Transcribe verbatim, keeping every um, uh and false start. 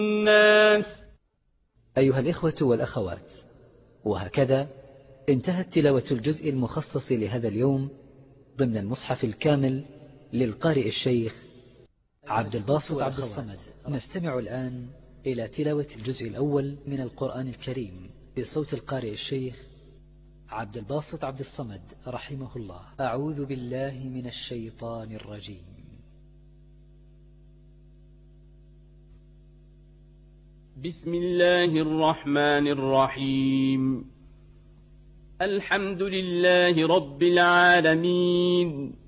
الناس. أيها الإخوة والأخوات، وهكذا انتهت تلاوة الجزء المخصص لهذا اليوم ضمن المصحف الكامل للقارئ الشيخ عبد الباسط عبد الصمد. نستمع الآن إلى تلاوة الجزء الأول من القرآن الكريم بصوت القارئ الشيخ عبد الباسط عبد الصمد رحمه الله. أعوذ بالله من الشيطان الرجيم. بسم الله الرحمن الرحيم. الحمد لله رب العالمين،